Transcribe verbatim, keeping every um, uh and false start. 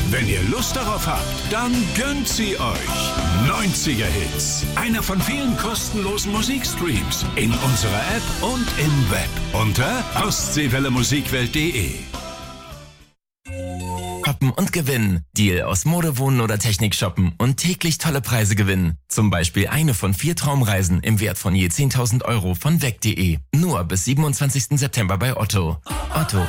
Wenn ihr Lust darauf habt, dann gönnt sie euch. neunziger Hits. Einer von vielen kostenlosen Musikstreams in unserer App und im Web unter ostseewelle musikwelt punkt de. Shoppen und gewinnen. Deal aus Mode, Wohnen oder Technik shoppen und täglich tolle Preise gewinnen. Zum Beispiel eine von vier Traumreisen im Wert von je zehntausend Euro von weg punkt de. Nur bis siebenundzwanzigsten September bei Otto. Otto.